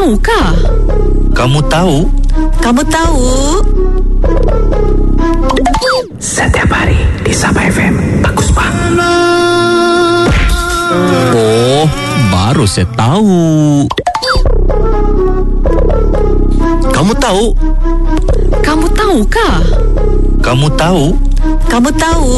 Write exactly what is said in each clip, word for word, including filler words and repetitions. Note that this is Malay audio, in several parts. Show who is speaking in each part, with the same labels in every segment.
Speaker 1: tahukah?
Speaker 2: Kamu tahu?
Speaker 1: Kamu tahu?
Speaker 3: Setiap hari di Sabah F M, bagus bang.
Speaker 2: Oh, baru saya tahu. Kamu tahu?
Speaker 1: Kamu tahukah?
Speaker 2: Kamu tahu?
Speaker 1: Kamu tahu?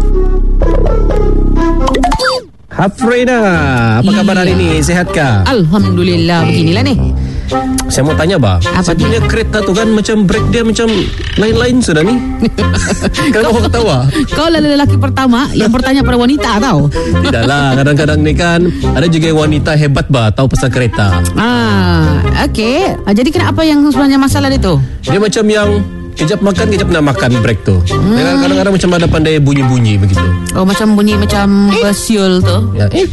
Speaker 4: Hafrina, apa khabar hari ini? Sehatkah?
Speaker 1: Alhamdulillah, beginilah nih.
Speaker 4: Saya mau tanya, bah.
Speaker 1: Apa
Speaker 4: Saya punya kereta tu kan macam brake dia macam lain-lain sudah ni. Kenapa kau ketawa?
Speaker 1: Kau adalah lelaki pertama yang bertanya pada wanita, tau?
Speaker 4: Tidaklah, kadang-kadang ni kan ada juga yang wanita hebat, bah, tahu pasal kereta.
Speaker 1: Ah, okey. Ah, jadi kenapa yang sebenarnya masalah dia tu?
Speaker 4: Dia macam yang kejap makan, kejap nak makan brake tu.
Speaker 1: Hmm.
Speaker 4: Dia kadang-kadang macam ada pandai bunyi-bunyi begitu.
Speaker 1: Oh, macam bunyi macam besiul tu.
Speaker 4: Ya. Eh,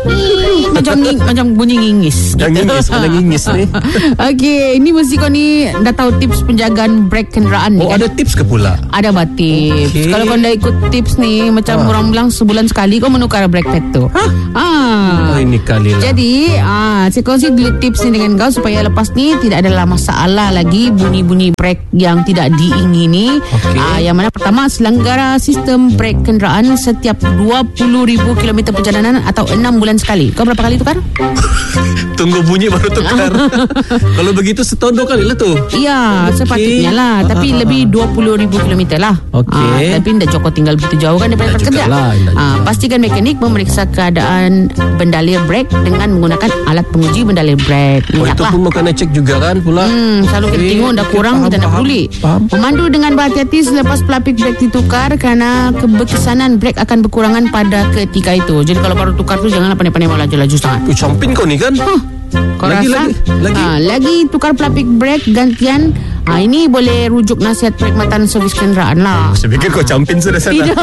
Speaker 1: Macam nging, macam bunyi ngingis.
Speaker 4: Yang ngingis, mana ngingis ni?
Speaker 1: Okey, ini mesti kau ni dah tahu tips penjagaan brake kenderaan ni
Speaker 4: Oh,
Speaker 1: kan?
Speaker 4: ada tips ke pula?
Speaker 1: Ada bah tips.
Speaker 4: Okey.
Speaker 1: Kalau kau dah ikut tips ni, macam
Speaker 4: Ah.
Speaker 1: orang bilang sebulan sekali kau menukar brake pad tu.
Speaker 4: Hah?
Speaker 1: Ah.
Speaker 4: Oh, ini kali lah.
Speaker 1: Jadi, ah, saya kongsi dulu tips ni dengan kau supaya lepas ni tidak adalah masalah lagi bunyi-bunyi brake yang tidak diingini.
Speaker 4: Okey.
Speaker 1: Ah, yang mana pertama, selenggara sistem brake kenderaan setiap dua puluh ribu kilometer perjalanan atau enam bulan sekali. Kau berapa kali tukar?
Speaker 4: Tunggu bunyi baru tukar. Kalau begitu setahun dua kali lah tu.
Speaker 1: Ya,
Speaker 4: Okey.
Speaker 1: sepatutnya lah. Tapi
Speaker 4: Ah, ah,
Speaker 1: lebih dua puluh ribu kilometer lah.
Speaker 4: Okey.
Speaker 1: Ah, tapi tidak Joko tinggal begitu jauh kan daripada
Speaker 4: Tak
Speaker 1: tempat kerja.
Speaker 4: jugalah, tak
Speaker 1: Ah,
Speaker 4: juga.
Speaker 1: pastikan mekanik memeriksa keadaan bendalir brake dengan menggunakan alat penguji bendalir brake.
Speaker 4: Oh, itu
Speaker 1: Minyaklah.
Speaker 4: pun makan cek juga kan pula.
Speaker 1: Hmm, selalu kita
Speaker 4: Okey,
Speaker 1: tengok dah
Speaker 4: okey,
Speaker 1: kurang
Speaker 4: faham,
Speaker 1: kita nak
Speaker 4: faham,
Speaker 1: peduli.
Speaker 4: faham.
Speaker 1: Memandu dengan berhati-hati selepas pelapik brake ditukar kerana keberkesanan brake akan berkurangan pada ketika itu. Jadi kalau baru tukar tu janganlah pandai-pandai mau laju-laju sangat.
Speaker 4: Oh, campin kau ni kan?
Speaker 1: Huh, kau
Speaker 4: Lagi,
Speaker 1: rasa?
Speaker 4: lagi, lagi.
Speaker 1: Ha, lagi tukar pelapik brake gantian. Ha, ini boleh rujuk nasihat perkhidmatan servis kenderaan lah.
Speaker 4: Saya fikir kau campin sudah sana.
Speaker 1: Tidak.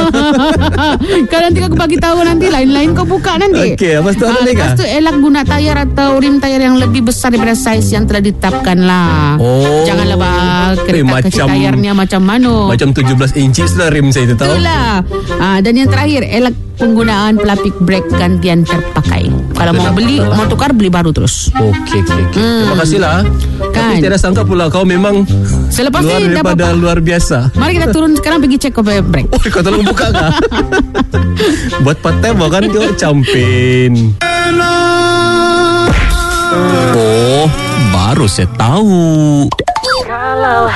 Speaker 1: Kalau nanti aku bagi tahu nanti lain-lain kau buka nanti.
Speaker 4: Okey, lepas tu apa
Speaker 1: Ah,
Speaker 4: lagi,
Speaker 1: lepas
Speaker 4: Kak?
Speaker 1: tu elak guna tayar atau rim tayar yang lebih besar daripada saiz yang telah ditetapkan lah.
Speaker 4: Oh.
Speaker 1: Janganlah bah
Speaker 4: Eh,
Speaker 1: kereta kecil
Speaker 4: macam-
Speaker 1: tayarnya macam mana.
Speaker 4: Macam tujuh belas inches lah rim saya tu tahu.
Speaker 1: Itulah. Ah, dan yang terakhir, elak penggunaan pelapik brake gantian terpakai. Kalau mau
Speaker 4: Betul,
Speaker 1: beli,
Speaker 4: betul.
Speaker 1: mau tukar, beli baru terus.
Speaker 4: Okey, okey, okey.
Speaker 1: Hmm.
Speaker 4: Terima kasih lah.
Speaker 1: Kan?
Speaker 4: Tapi tiada sangka pula kau memang
Speaker 1: Selepas
Speaker 4: luar
Speaker 1: ni dah
Speaker 4: daripada
Speaker 1: apa-apa.
Speaker 4: luar biasa.
Speaker 1: Mari kita turun sekarang pergi cek kopi brake.
Speaker 4: Oh, kau tolong buka kah? Buat part time kan kau campin.
Speaker 2: Oh, baru saya tahu.